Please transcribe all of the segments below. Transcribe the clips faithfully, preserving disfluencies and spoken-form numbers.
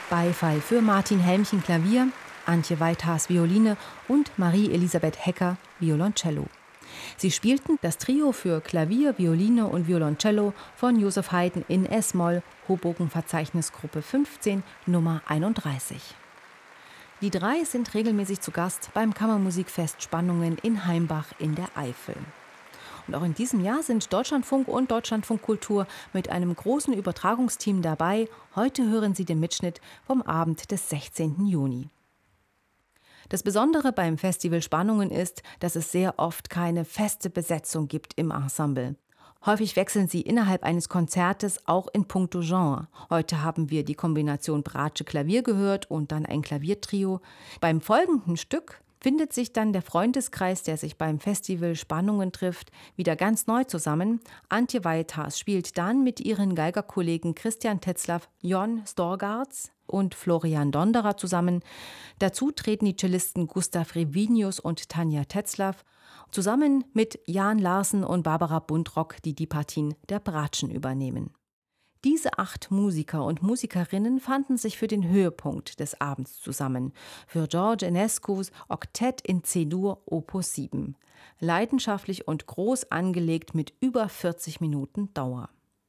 Beifall für Martin Helmchen Klavier, Antje Weithaas Violine und Marie-Elisabeth Hecker Violoncello. Sie spielten das Trio für Klavier, Violine und Violoncello von Joseph Haydn in Es-Moll, Hoboken-Verzeichnisgruppe fünfzehn, Nummer einunddreißig. Die drei sind regelmäßig zu Gast beim Kammermusikfest Spannungen in Heimbach in der Eifel. Und auch in diesem Jahr sind Deutschlandfunk und Deutschlandfunk Kultur mit einem großen Übertragungsteam dabei. Heute hören Sie den Mitschnitt vom Abend des sechzehnten Juni. Das Besondere beim Festival Spannungen ist, dass es sehr oft keine feste Besetzung gibt im Ensemble. Häufig wechseln sie innerhalb eines Konzertes auch in puncto Genre. Heute haben wir die Kombination Bratsche Klavier gehört und dann ein Klaviertrio. Beim folgenden Stück findet sich dann der Freundeskreis, der sich beim Festival Spannungen trifft, wieder ganz neu zusammen. Antje Weithaas spielt dann mit ihren Geigerkollegen Christian Tetzlaff, Jon Storgarts und Florian Donderer zusammen. Dazu treten die Cellisten Gustav Revinius und Tanja Tetzlaff zusammen mit Jan Larsen und Barbara Buntrock, die die Partien der Bratschen übernehmen. Diese acht Musiker und Musikerinnen fanden sich für den Höhepunkt des Abends zusammen, für George Enescus Oktett in C-Dur Opus sieben. Leidenschaftlich und groß angelegt mit über vierzig Minuten Dauer.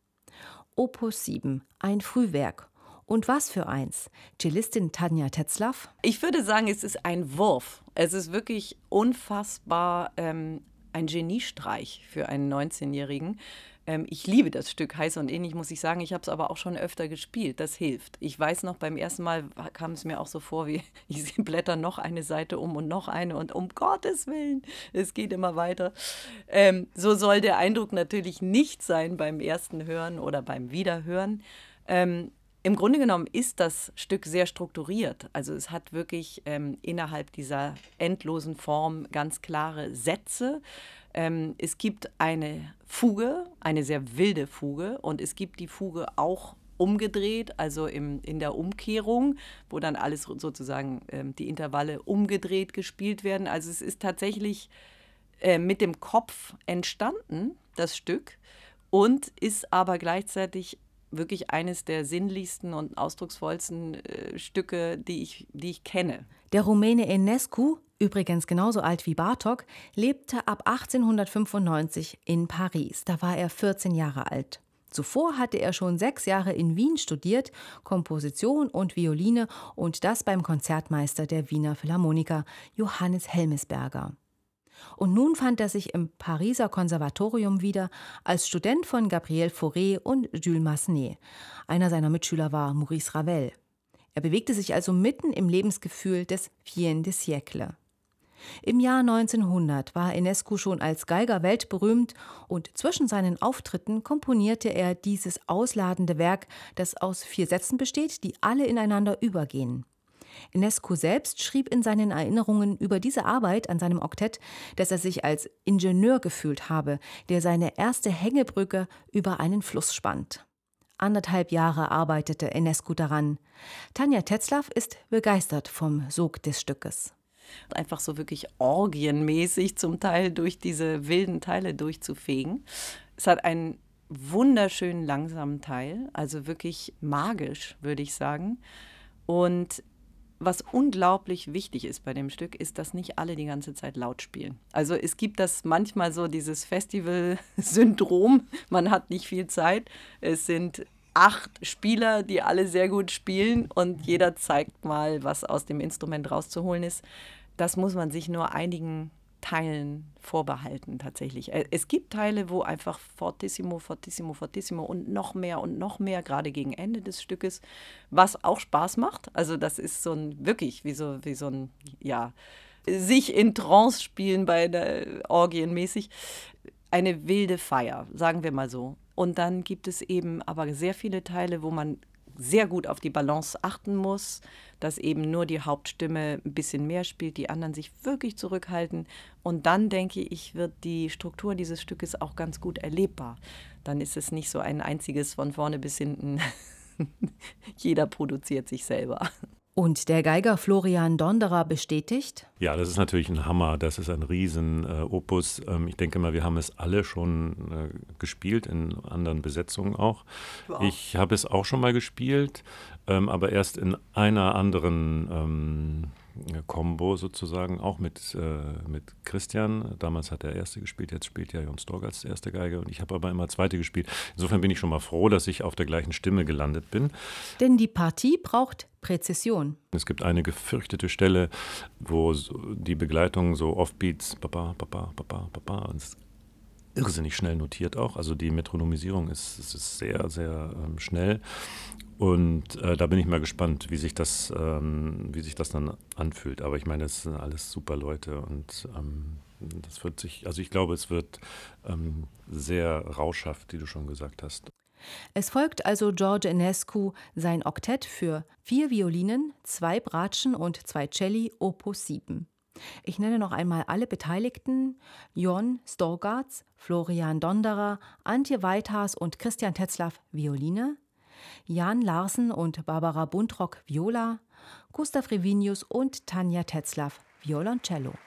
Opus sieben, ein Frühwerk. Und was für eins? Cellistin Tanja Tetzlaff? Ich würde sagen, es ist ein Wurf. Es ist wirklich unfassbar ähm, ein Geniestreich für einen neunzehnjährigen. Ähm, ich liebe das Stück, heiß und ähnlich, muss ich sagen. Ich habe es aber auch schon öfter gespielt. Das hilft. Ich weiß noch, beim ersten Mal kam es mir auch so vor, wie ich blätter noch eine Seite um und noch eine und um Gottes Willen, es geht immer weiter. Ähm, so soll der Eindruck natürlich nicht sein beim ersten Hören oder beim Wiederhören. Ähm, Im Grunde genommen ist das Stück sehr strukturiert. Also es hat wirklich ähm, innerhalb dieser endlosen Form ganz klare Sätze. Ähm, es gibt eine Fuge, eine sehr wilde Fuge, und es gibt die Fuge auch umgedreht, also im, in der Umkehrung, wo dann alles sozusagen ähm, die Intervalle umgedreht gespielt werden. Also es ist tatsächlich äh, mit dem Kopf entstanden, das Stück, und ist aber gleichzeitig wirklich eines der sinnlichsten und ausdrucksvollsten äh, Stücke, die ich, die ich kenne. Der Rumäne Enescu, übrigens genauso alt wie Bartók, lebte ab achtzehnhundertfünfundneunzig in Paris. Da war er vierzehn Jahre alt. Zuvor hatte er schon sechs Jahre in Wien studiert, Komposition und Violine, und das beim Konzertmeister der Wiener Philharmoniker Johannes Helmesberger. Und nun fand er sich im Pariser Konservatorium wieder als Student von Gabriel Fauré und Jules Massenet. Einer seiner Mitschüler war Maurice Ravel. Er bewegte sich also mitten im Lebensgefühl des Fin de siècle. Im Jahr neunzehnhundert war Enescu schon als Geiger weltberühmt, und zwischen seinen Auftritten komponierte er dieses ausladende Werk, das aus vier Sätzen besteht, die alle ineinander übergehen. Enescu selbst schrieb in seinen Erinnerungen über diese Arbeit an seinem Oktett, dass er sich als Ingenieur gefühlt habe, der seine erste Hängebrücke über einen Fluss spannt. Anderthalb Jahre arbeitete Enescu daran. Tanja Tetzlaff ist begeistert vom Sog des Stückes. Einfach so wirklich orgienmäßig zum Teil durch diese wilden Teile durchzufegen. Es hat einen wunderschönen langsamen Teil, also wirklich magisch, würde ich sagen. Und was unglaublich wichtig ist bei dem Stück, ist, dass nicht alle die ganze Zeit laut spielen. Also es gibt das manchmal so, dieses Festival-Syndrom, man hat nicht viel Zeit. Es sind acht Spieler, die alle sehr gut spielen, und jeder zeigt mal, was aus dem Instrument rauszuholen ist. Das muss man sich nur einigen Teilen vorbehalten tatsächlich. Es gibt Teile, wo einfach fortissimo, fortissimo, fortissimo und noch mehr und noch mehr, gerade gegen Ende des Stückes, was auch Spaß macht. Also das ist so ein, wirklich wie so, wie so ein, ja, sich in Trance spielen bei der Orgienmäßig. Eine wilde Feier, sagen wir mal so. Und dann gibt es eben aber sehr viele Teile, wo man sehr gut auf die Balance achten muss, dass eben nur die Hauptstimme ein bisschen mehr spielt, die anderen sich wirklich zurückhalten. Und dann, denke ich, wird die Struktur dieses Stückes auch ganz gut erlebbar. Dann ist es nicht so ein einziges von vorne bis hinten, jeder produziert sich selber. Und der Geiger Florian Donderer bestätigt: Ja, das ist natürlich ein Hammer, das ist ein Riesen-Opus. Ähm, ich denke mal, wir haben es alle schon äh, gespielt, in anderen Besetzungen auch. Wow. Ich habe es auch schon mal gespielt, ähm, aber erst in einer anderen ähm, Combo sozusagen, auch mit, äh, mit Christian. Damals hat er Erste gespielt, jetzt spielt ja Jon Stork als erste Geige und ich habe aber immer Zweite gespielt. Insofern bin ich schon mal froh, dass ich auf der gleichen Stimme gelandet bin. Denn die Partie braucht Präzision. Es gibt eine gefürchtete Stelle, wo so die Begleitung so Offbeats, Papa, Papa, Papa, Papa, und es ist irrsinnig schnell notiert auch. Also die Metronomisierung ist, ist sehr, sehr ähm, schnell. Und äh, da bin ich mal gespannt, wie sich das, ähm, wie sich das dann anfühlt. Aber ich meine, es sind alles super Leute und ähm, das wird sich, also ich glaube, es wird ähm, sehr rauschhaft, wie du schon gesagt hast. Es folgt also George Enescu sein Oktett für vier Violinen, zwei Bratschen und zwei Celli, Opus sieben. Ich nenne noch einmal alle Beteiligten: Jon Storgats, Florian Donderer, Antje Weithaas und Christian Tetzlaff, Violine, Jan Larsen und Barbara Buntrock, Viola, Gustav Revinius und Tanja Tetzlaff, Violoncello.